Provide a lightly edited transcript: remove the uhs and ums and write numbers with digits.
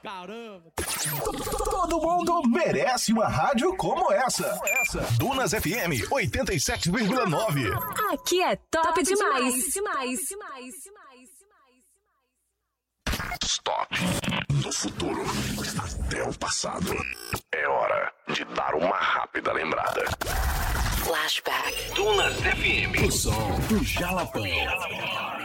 Caramba! Todo mundo merece uma rádio como essa. Dunas FM 87,9. Aqui é top demais. Stop. No futuro até o passado. É hora de dar uma rápida lembrada. Flashback. Dunas FM. O som do Jalapão.